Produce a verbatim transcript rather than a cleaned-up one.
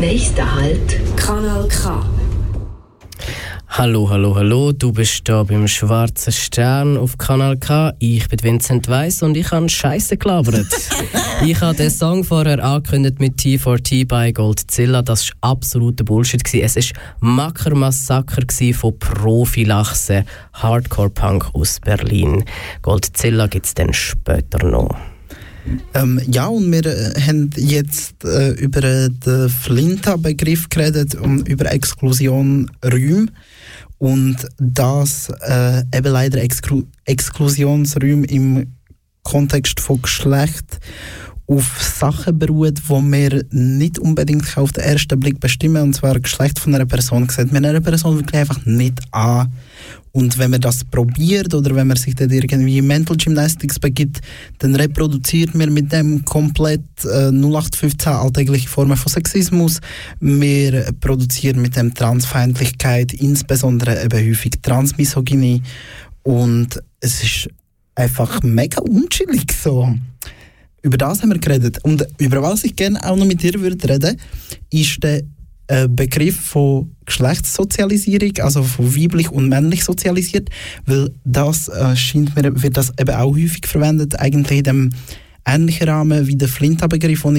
Nächster Halt, Kanal K. Hallo, hallo, hallo, du bist da beim Schwarzen Stern auf Kanal K. Ich bin Vincent Weiss und ich habe Scheisse gelabert. Ich habe den Song vorher angekündigt mit T vier T bei Goldzilla. Das war absoluter Bullshit. Es war Macker-Massaker von Prophylaxe, Hardcore-Punk aus Berlin. Goldzilla gibt es dann später noch. Ähm, ja, und wir äh, haben jetzt äh, über äh, den Flinta-Begriff geredet und über Exklusion Räume. Und das äh, eben leider Exklu- Exklusionsräume im Kontext von Geschlecht auf Sachen beruht, die wir nicht unbedingt auf den ersten Blick bestimmen, und zwar Geschlecht von einer Person sieht man einer Person wirklich einfach nicht an. Und wenn man das probiert oder wenn man sich dann irgendwie Mental Gymnastics begibt, dann reproduziert man mit dem komplett äh, null acht fünfzehn alltägliche Formen von Sexismus. Wir produzieren mit dem Transfeindlichkeit, insbesondere eben häufig Transmisogynie. Und es ist einfach mega unchillig so. Über das haben wir geredet. Und über was ich gerne auch noch mit dir würde reden, ist der äh, Begriff von Geschlechtssozialisierung, also von weiblich und männlich sozialisiert, weil das äh, scheint mir, wird das eben auch häufig verwendet, eigentlich in dem ähnlichen Rahmen wie der Flinta-Begriff, den